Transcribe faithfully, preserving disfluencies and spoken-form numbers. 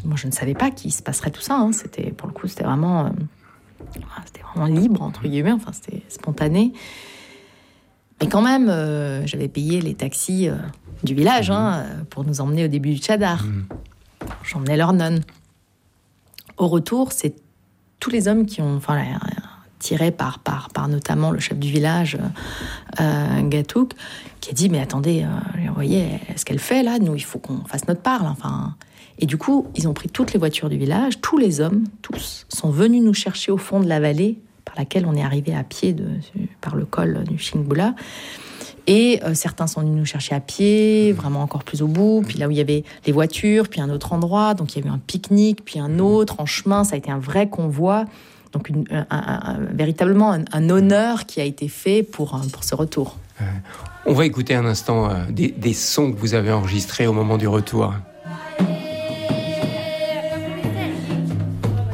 moi, je ne savais pas qu'il se passerait tout ça. Hein. C'était, pour le coup, c'était vraiment, euh, c'était vraiment libre, entre guillemets. Enfin, c'était spontané. Mais quand même, euh, j'avais payé les taxis euh, du village mmh. hein, pour nous emmener au début du Tchadar. Mmh. J'emmenais leur nonne. Au retour, c'est tous les hommes qui ont... Enfin, tiré par, par, par notamment le chef du village, euh, Gatouk, qui a dit « Mais attendez, euh, vous voyez, ce qu'elle fait là, nous, il faut qu'on fasse notre part. » Enfin, et du coup, ils ont pris toutes les voitures du village. Tous les hommes, tous, sont venus nous chercher au fond de la vallée par laquelle on est arrivé à pied de, par le col du Chingbula. Et euh, certains sont venus nous chercher à pied, vraiment encore plus au bout. Puis là où il y avait les voitures, puis un autre endroit. Donc il y a eu un pique-nique, puis un autre en chemin. Ça a été un vrai convoi. Donc une, un, un, un, véritablement un, un honneur qui a été fait pour, pour ce retour. Euh, on va écouter un instant euh, des, des sons que vous avez enregistrés au moment du retour.